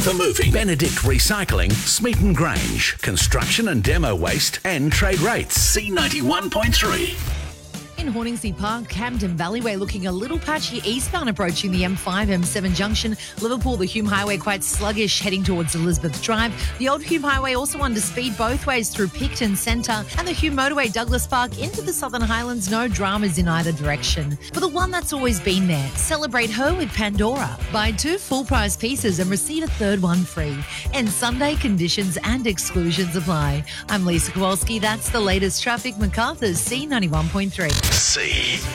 The Movie, Benedict Recycling, Smeaton Grange, construction and demo waste and trade rates. C91.3. In Horningsea Park, Camden Valleyway looking a little patchy eastbound approaching the M5, M7 junction. Liverpool, the Hume Highway quite sluggish heading towards Elizabeth Drive. The old Hume Highway also under speed both ways through Picton Centre. And the Hume Motorway, Douglas Park into the Southern Highlands. No dramas in either direction. For the one that's always been there, celebrate her with Pandora. Buy 2 full-price pieces and receive a third one free. And Sunday conditions and exclusions apply. I'm Lisa Kowalski. That's the latest traffic. MacArthur's C91.3. C.